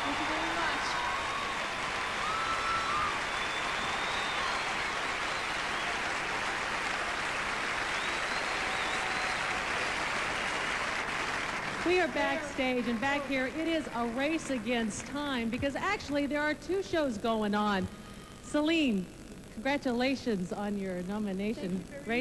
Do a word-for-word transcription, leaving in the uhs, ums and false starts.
Thank you very much. We are backstage, and back here, it is a race against time because actually there are two shows going on. Celine, congratulations on your nomination.